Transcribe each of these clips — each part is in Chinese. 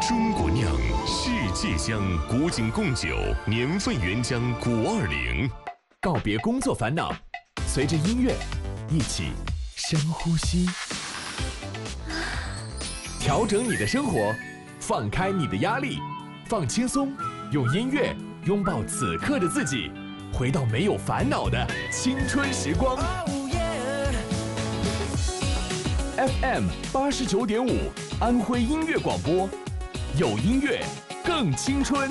中国酿，世界香，古井贡酒，年份原浆520。 告别工作烦恼，随着音乐一起深呼吸，调整你的生活，放开你的压力，放轻松，用音乐拥抱此刻的自己，回到没有烦恼的青春时光。FM 89.5，安徽音乐广播，有音乐更青春。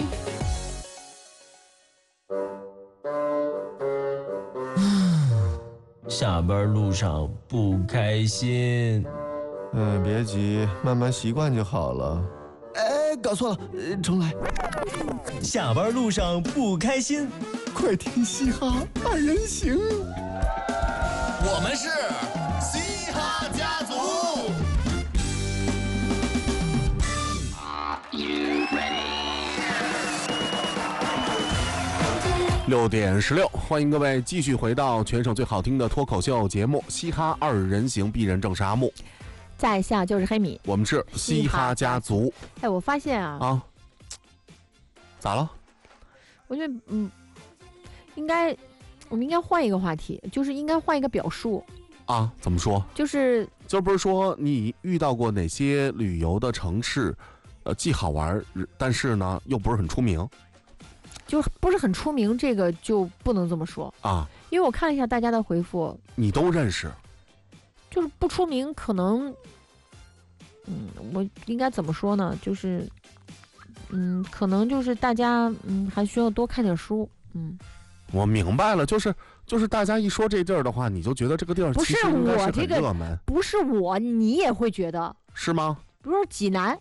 下班路上不开心。 别急，慢慢习惯就好了。 搞错了，重来。 下班路上不开心， 快听嘻哈二人行。 我们是嘻哈家族。 6点16，欢迎各位继续回到全省最好听的脱口秀节目《嘻哈二人行》，鄙人正是阿木， 在下就是黑米， 我们是嘻哈家族。 我发现啊， 咋了？ 我觉得我们应该换一个话题，就是应该换一个表述啊。怎么说？ 就是不是说你遇到过哪些旅游的城市，既好玩，但是呢又不是很出名。 就不是很出名，这个就不能这么说啊， 因为我看了一下大家的回复， 你都认识， 就是不出名，可能，我应该怎么说呢？就是，可能就是大家，还需要多看点书， 我明白了，就是大家一说这地儿的话，你就觉得这个地儿其实应该是很热门。 不是我，你也会觉得是吗？ 比如说济南。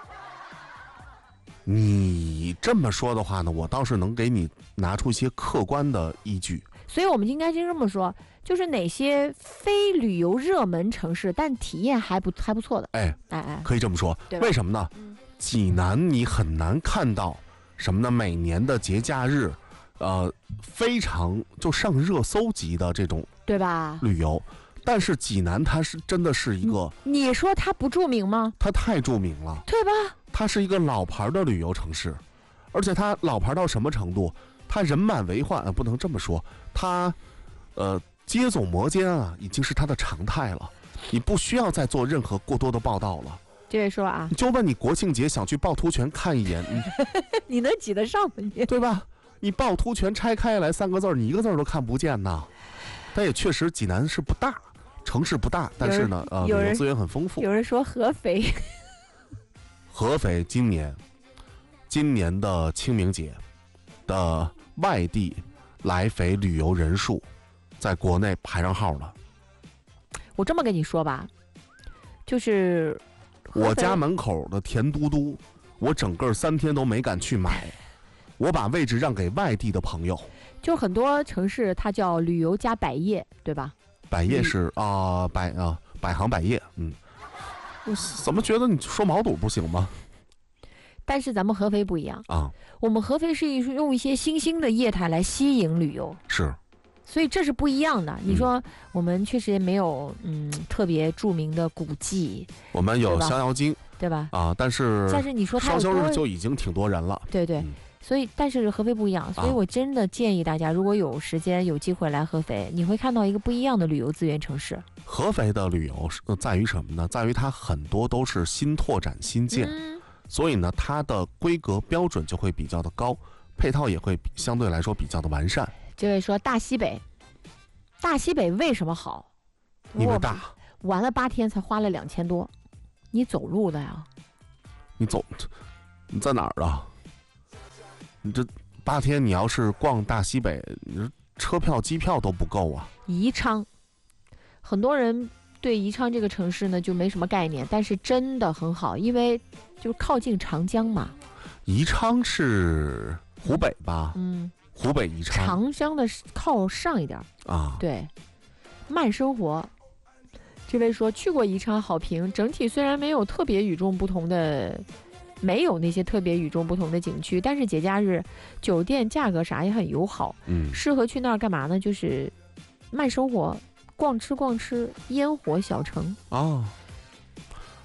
你这么说的话呢，我倒是能给你拿出一些客观的依据。 所以我们应该就这么说，就是哪些非旅游热门城市，但体验还不错的。可以这么说。为什么呢？济南你很难看到什么呢？每年的节假日，非常就上热搜级的这种， 对吧？ 旅游。但是济南它是真的是一个， 你说它不著名吗？ 它太著名了， 对吧？ 它是一个老牌的旅游城市，而且它老牌到什么程度？它人满为患，不能这么说，它街走摩肩啊，已经是它的常态了。你不需要再做任何过多的报道了。 这位说啊， 就问你国庆节想去趵突泉看一眼， 你能挤得上吗？你对吧？你趵突泉拆开来3个字，你1个字都看不见呐。但也确实，济南是不大。城市不大，但是呢，旅游资源很丰富。 有人说合肥， 合肥今年的清明节的外地来肥旅游人数，在国内排上号了。 我这么跟你说吧，就是我家门口的甜嘟嘟，我整个3天都没敢去买，我把位置让给外地的朋友。 就很多城市它叫旅游加百业，对吧？ 百业是百行百业，怎么觉得你说毛肚不行吗？ 但是咱们合肥不一样啊， 我们合肥是用一些新兴的业态来吸引旅游， 是， 所以这是不一样的。你说我们确实也没有特别著名的古迹， 我们有逍遥津， 对吧？ 但是你说它双休日就已经挺多人了， 对。所以，但是合肥不一样，所以我真的建议大家，如果有时间、有机会来合肥，你会看到一个不一样的旅游资源城市。 合肥的旅游在于什么呢？在于它很多都是新拓展、新建，所以呢，它的规格标准就会比较的高，配套也会相对来说比较的完善。 这位说大西北为什么好？ 因为大， 玩了8天才花了2000多，你走路的呀？ 你在哪儿啊？你这8天，你要是逛大西北，你车票、机票都不够啊。 宜昌，很多人对宜昌这个城市呢就没什么概念，但是真的很好，因为就是靠近长江嘛。 宜昌是湖北吧？湖北宜昌。 长江的靠上一点啊。 对，慢生活。这位说去过宜昌，好评，整体虽然没有特别与众不同的。没有那些特别与众不同的景区，但是节假日酒店价格啥也很友好，适合去那儿干嘛呢？就是慢生活，逛吃，烟火小城。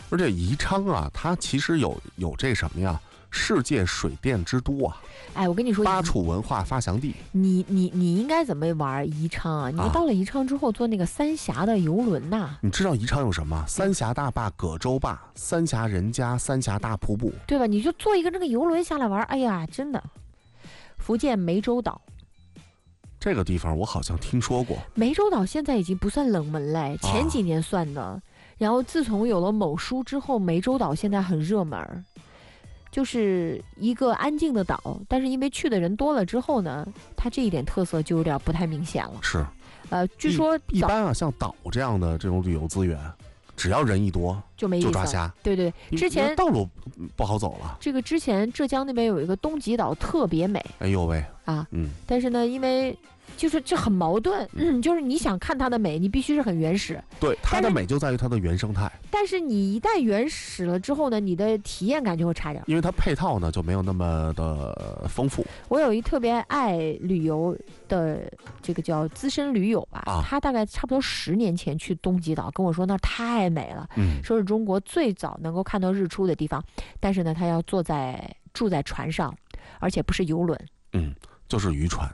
而且宜昌啊，它其实有这什么呀？世界水电之都啊！ 哎，我跟你说， 巴楚文化发祥地。 你应该怎么玩宜昌啊？你到了宜昌之后，坐那个三峡的游轮呐。 你知道宜昌有什么？三峡大坝、葛洲坝、三峡人家、三峡大瀑布， 对吧？你就坐一个这个游轮下来玩，哎呀，真的。福建湄洲岛， 这个地方我好像听说过。 湄洲岛现在已经不算冷门嘞，前几年算的。然后自从有了某书之后，湄洲岛现在很热门。就是一个安静的岛，但是因为去的人多了之后呢，它这一点特色就有点不太明显了。 是， 据说一般啊，像岛这样的这种旅游资源，只要人一多就没意思了， 就抓瞎。 对对，之前道路不好走了。 这个之前浙江那边有一个东极岛特别美， 哎呦喂啊，但是呢，因为就是这很矛盾，就是你想看它的美，你必须是很原始。 对，它的美就在于它的原生态。 但是你一旦原始了之后呢，你的体验感就会差点， 因为它配套呢就没有那么的丰富。 我有一特别爱旅游的这个叫资深驴友吧，他大概差不多10年前去东极岛，跟我说那太美了，说是中国最早能够看到日出的地方，但是呢，他要住在船上，而且不是游轮， 就是渔船。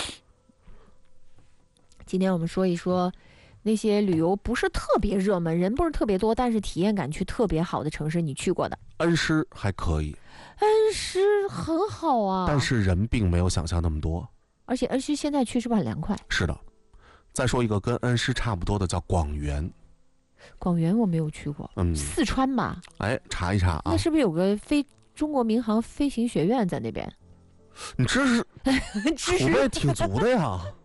今天我们说一说那些旅游不是特别热门，人不是特别多，但是体验感却特别好的城市，你去过的。 恩施还可以， 恩施很好啊， 但是人并没有想象那么多。 而且恩施现在去是不是很凉快？ 是的。再说一个跟恩施差不多的叫广元。 广元我没有去过，四川吧？ 哎，查一查啊。 那是不是有个中国民航飞行学院在那边？ 你知识储备挺足的呀。